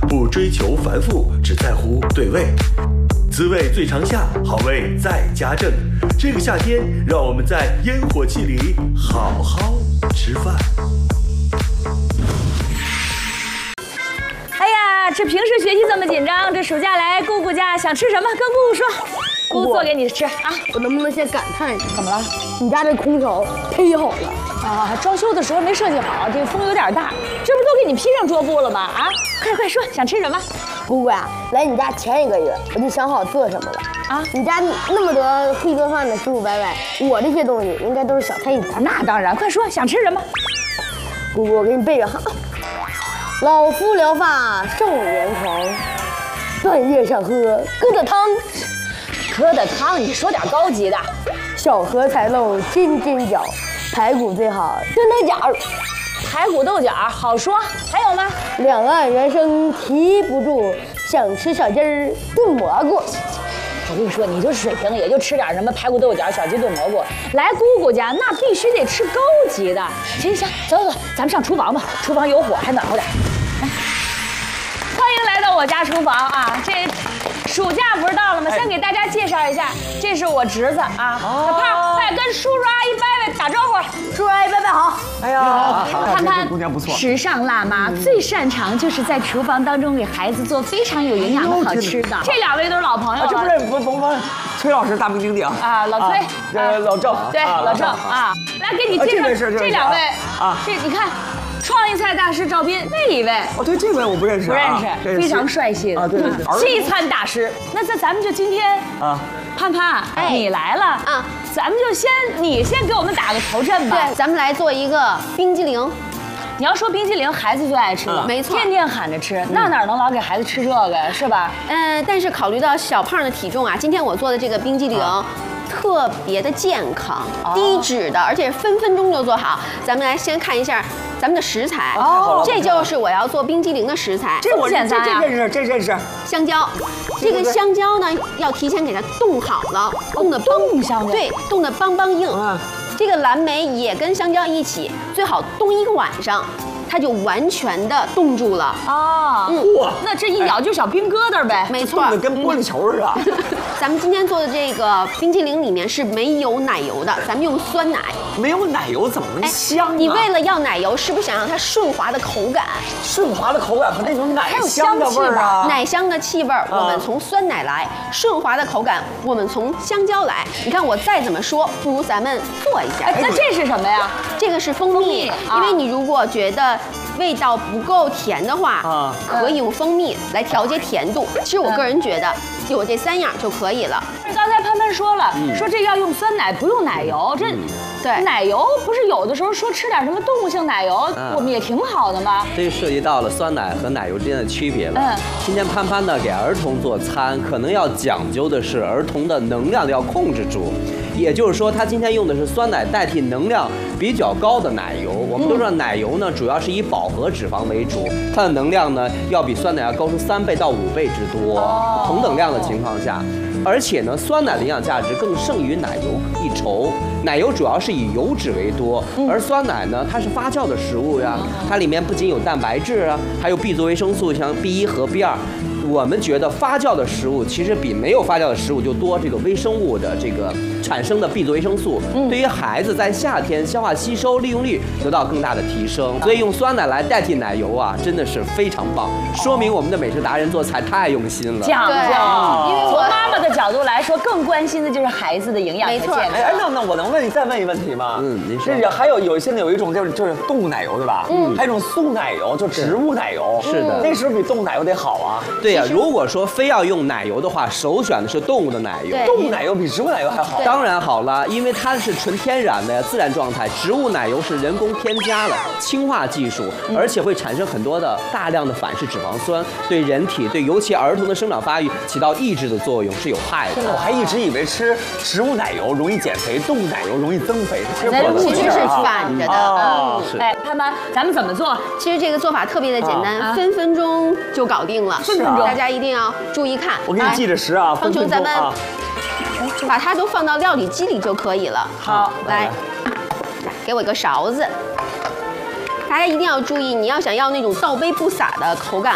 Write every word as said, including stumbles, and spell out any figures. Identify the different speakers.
Speaker 1: 不追求繁复，只在乎对味。滋味最常下，好味再加正。这个夏天，让我们在烟火气里好好吃饭。
Speaker 2: 哎呀，这平时学习这么紧张，这暑假来姑姑家想吃什么，跟姑姑说，姑姑做给你吃啊。
Speaker 3: 我能不能先感叹一下？
Speaker 2: 怎么了？
Speaker 3: 你家这空调忒好了
Speaker 2: 啊！装修的时候没设计好，这个风有点大，这不都给你披上桌布了吗？啊，快快说，想吃什么？
Speaker 3: 姑姑呀，来你家前一个月我就想好做什么了啊！你家那么多会做饭的叔叔伯伯，我这些东西应该都是小菜一碟。
Speaker 2: 那当然，快说，想吃什么？
Speaker 3: 姑姑，我给你备着哈。老夫聊发少年狂，半夜想喝疙瘩汤。
Speaker 2: 疙瘩汤，你说点高级的。
Speaker 3: 小荷才露尖尖角，排骨最好炖豆角。
Speaker 2: 排骨豆角好说，还有吗？
Speaker 3: 两岸猿声啼不住，想吃小鸡儿炖蘑菇。
Speaker 2: 我跟你说，你这水平也就吃点什么排骨豆角、小鸡炖蘑菇。来姑姑家那必须得吃高级的。行行，走走走，咱们上厨房吧，厨房有火还暖和点。来，欢迎来到我家厨房啊！这暑假不是到了吗？先给大家介绍一下，这是我侄子啊，小胖，快跟叔叔阿姨伯伯打招呼。
Speaker 3: 叔叔阿姨伯伯好。
Speaker 4: 哎呀，
Speaker 2: 潘潘
Speaker 4: 姑娘不错，
Speaker 2: 时尚辣妈最擅长就是在厨房当中给孩子做非常有营养的好吃的。这两位都是老朋友了，
Speaker 4: 这不是不甭问，崔老师大名鼎鼎
Speaker 2: 啊，老崔，
Speaker 4: 呃，老郑，
Speaker 2: 对，老郑啊，来给你介绍这两位啊，这你看。创意菜大师赵斌，那一位
Speaker 4: 哦，对，这位我不认识，
Speaker 2: 不认识，非常帅气
Speaker 4: 啊，对对对，
Speaker 2: 西餐大师。那在咱们就今天啊，潘潘，哎，你来了啊，咱们就先你先给我们打个头阵吧。
Speaker 5: 对，咱们来做一个冰激凌。
Speaker 2: 你要说冰激凌，孩子最爱吃了，
Speaker 5: 没错，
Speaker 2: 天天喊着吃，那哪能老给孩子吃这个呀，是吧？
Speaker 5: 嗯，但是考虑到小胖的体重啊，今天我做的这个冰激凌。特别的健康，低脂的，而且分分钟就做好。咱们来先看一下咱们的食材，哦，这就是我要做冰激凌的食材。
Speaker 4: 这我这这认识，这认识。
Speaker 5: 香蕉，这个香蕉呢要提前给它冻好了，冻得
Speaker 2: 冻香蕉，
Speaker 5: 对，冻得邦邦硬。这个蓝莓也跟香蕉一起，最好冻一个晚上。它就完全的冻住了
Speaker 2: 啊！哇，那这一咬就小冰疙瘩呗，
Speaker 5: 没错，
Speaker 4: 冻得跟玻璃球似的。
Speaker 5: 咱们今天做的这个冰淇淋里面是没有奶油的，咱们用酸奶。
Speaker 4: 没有奶油怎么能香啊？
Speaker 5: 你为了要奶油，是不是想让它顺滑的口感？
Speaker 4: 顺滑的口感和那种奶香的味儿啊，
Speaker 5: 奶香的气味儿，我们从酸奶来；顺滑的口感，我们从香蕉来。你看我再怎么说，不如咱们做一下。
Speaker 2: 哎，那这是什么呀？
Speaker 5: 这个是蜂蜜，因为你如果觉得味道不够甜的话，啊，可以用蜂蜜来调节甜度。其实我个人觉得，有这三样就可以了。
Speaker 2: 刚才潘潘说了，说这要用酸奶，不用奶油。这，对，奶油不是有的时候说吃点什么动物性奶油，我们也挺好的吗？
Speaker 6: 这就涉及到了酸奶和奶油之间的区别了。嗯，今天潘潘呢给儿童做餐，可能要讲究的是儿童的能量要控制住。也就是说，他今天用的是酸奶代替能量比较高的奶油。我们都知道，奶油呢主要是以饱和脂肪为主，它的能量呢要比酸奶要高出三倍到五倍之多。同等量的情况下，而且呢，酸奶的营养价值更胜于奶油一筹。奶油主要是以油脂为多，而酸奶呢，它是发酵的食物呀，它里面不仅有蛋白质啊，还有 B 族维生素，像 B 一和 B 二。我们觉得发酵的食物其实比没有发酵的食物就多这个微生物的这个产生的 B 族维生素，对于孩子在夏天消化吸收利用率得到更大的提升。所以用酸奶来代替奶油啊，真的是非常棒，说明我们的美食达人做菜太用心了。
Speaker 2: 讲究，因为从妈妈的角度来说，更关心的就是孩子的营养和健康。
Speaker 4: 哎，那那我能问你再问一问题吗？嗯，您说。这还有有现在有一种就是就是动物奶油对吧？嗯，还有一种素奶油，就植物奶油。
Speaker 6: 是的，
Speaker 4: 那是不是比动物奶油得好啊？
Speaker 6: 对呀，如果说非要用奶油的话，首选的是动物的奶油。
Speaker 4: 动物奶油比植物奶油还好？
Speaker 6: 当然好了，因为它是纯天然的自然状态，植物奶油是人工添加的氢化技术，而且会产生很多的大量的反式脂肪酸，对人体对尤其儿童的生长发育起到抑制的作用，是有害的。
Speaker 4: 我还一直以为吃植物奶油容易减肥，动物奶油容易增肥，
Speaker 5: 其实是反着的。
Speaker 2: 嗯，哎，潘潘，咱们怎么做？
Speaker 5: 其实这个做法特别的简单，分分钟就搞定了。
Speaker 2: 分分钟，
Speaker 5: 大家一定要注意看。
Speaker 4: 我给你记着时啊，
Speaker 5: 方琼，咱们把它都放到料理机里就可以了。
Speaker 2: 好，
Speaker 5: 来，给我一个勺子。大家一定要注意，你要想要那种倒杯不洒的口感